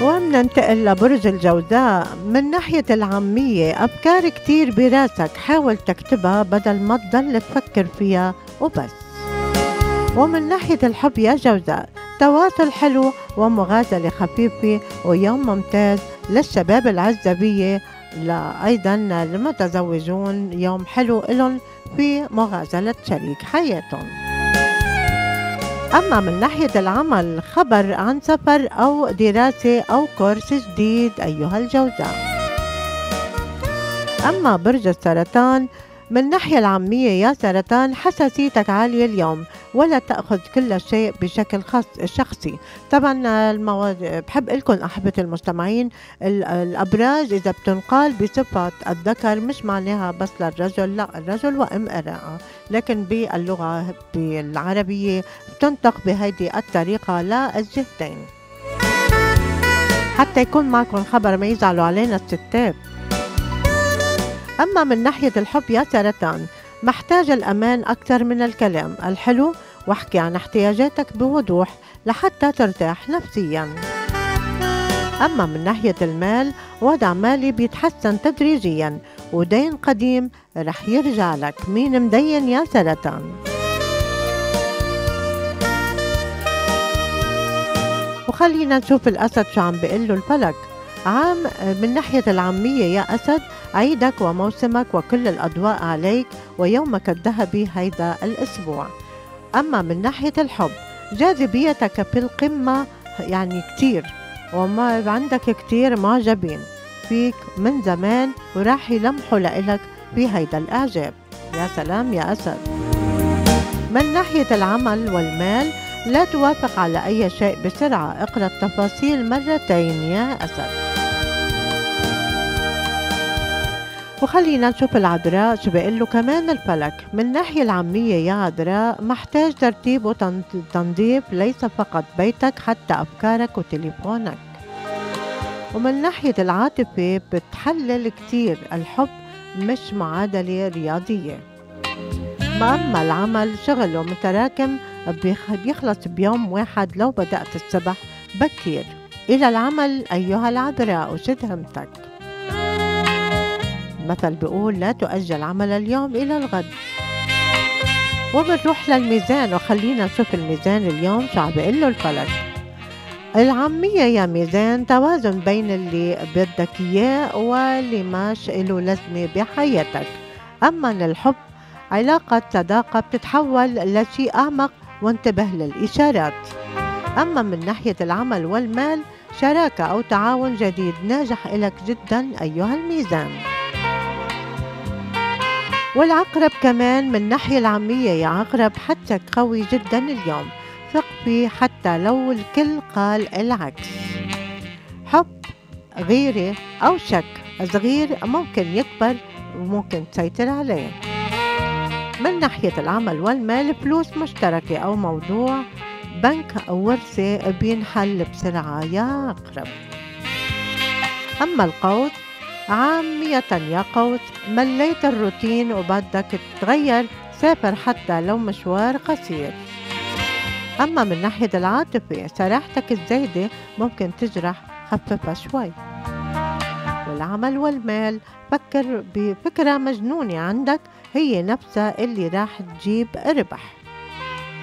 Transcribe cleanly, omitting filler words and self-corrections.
ومننتقل لبرج الجوزاء. من ناحية العامية أفكار كتير براسك، حاول تكتبها بدل ما تضل تفكر فيها وبس. ومن ناحية الحب يا جوزاء، تواصل حلو ومغازلة خفيفة ويوم ممتاز للشباب العزبية، أيضا المتزوجون يوم حلو إلهم في مغازلة شريك حياتهم. أما من ناحية العمل، خبر عن سفر أو دراسة أو كورس جديد أيها الجوزاء. أما برج السرطان، من ناحية العامية يا سرطان، حساسيتك عالية اليوم ولا تأخذ كل شيء بشكل شخصي. طبعا بحب لكم أحبة المستمعين، الأبراج إذا بتنقال بصفة الذكر مش معناها بس للرجل، لا، الرجل وامرأة، لكن باللغة بالعربية بتنطق بهيدي الطريقة للجهتين، حتى يكون معكم خبر ما يزعلوا علينا الستات. أما من ناحية الحب يا سرطان، محتاج الأمان أكثر من الكلام الحلو، واحكي عن احتياجاتك بوضوح لحتى ترتاح نفسيا. أما من ناحية المال، وضع مالي بيتحسن تدريجيا، ودين قديم رح يرجع لك. مين مدين يا سرطان؟ وخلينا نشوف الأسد شو عم بيقله الفلك. عام من ناحية العامية يا أسد، عيدك وموسمك وكل الأضواء عليك ويومك الذهبي هيدا الأسبوع. أما من ناحية الحب، جاذبيتك في القمة يعني كتير، وما عندك كتير معجبين فيك من زمان وراح يلمحوا لإلك في هيدا الإعجاب. يا سلام يا أسد. من ناحية العمل والمال، لا توافق على أي شيء بسرعة، اقرأ التفاصيل مرتين يا أسد. وخلينا نشوف العذراء شو بيقول كمان الفلك. من الناحية العامية يا عذراء، محتاج ترتيب وتنظيف، ليس فقط بيتك حتى أفكارك وتليفونك. ومن ناحية العاطفة، بتحلل كتير، الحب مش معادلة رياضية. أما العمل، شغله متراكم بيخلص بيوم واحد لو بدأت الصبح بكير. إلى العمل أيها العذراء وشد همتك. مثل بيقول لا تؤجل عمل اليوم إلى الغد. وبنروح للميزان، وخلينا نشوف الميزان اليوم شو عم بيقله الفلك. العامية يا ميزان، توازن بين اللي بدك إياه واللي ماش له لازمة بحياتك. أما الحب، علاقة صداقة بتتحول لشيء أعمق، وانتبه للإشارات. أما من ناحية العمل والمال، شراكة أو تعاون جديد ناجح إلك جدا أيها الميزان. والعقرب كمان، من ناحية العامية يا عقرب، حدك قوي جدا اليوم، ثق فيه حتى لو الكل قال العكس. حب، غيرة أو شك صغير ممكن يكبر وممكن تسيطر عليه. من ناحية العمل والمال، فلوس مشتركة أو موضوع بنك أو ورثة بينحل بسرعة يا عقرب. أما القوس، عامية يا قوس، مليت الروتين وبدك تتغير، سافر حتى لو مشوار قصير. أما من ناحية العاطفة، سراحتك الزايدة ممكن تجرح، خففها شوي. والعمل والمال، فكر بفكرة مجنونة عندك، هي نفسها اللي راح تجيب ربح.